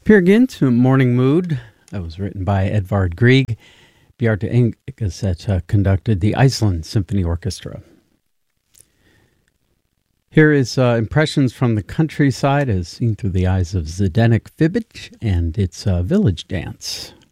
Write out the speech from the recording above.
Peer Gynt to Morning Mood. That was written by Edvard Grieg. Bjarte Engeset conducted the Iceland Symphony Orchestra. Here is impressions from the countryside as seen through the eyes of Zdenek Fibic and its Village Dance.